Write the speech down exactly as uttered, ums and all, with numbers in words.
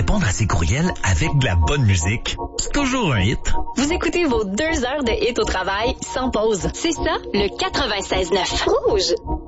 répondre à ses courriels avec de la bonne musique. C'est toujours un hit. Vous écoutez vos deux heures de hit au travail sans pause. C'est ça, le quatre-vingt-seize neuf. Rouge.